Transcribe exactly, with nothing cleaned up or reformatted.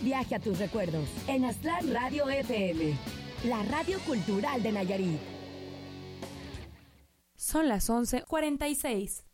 viaje a tus recuerdos en Aztlán Radio F M, la radio cultural de Nayarit. Son las once cuarenta y seis.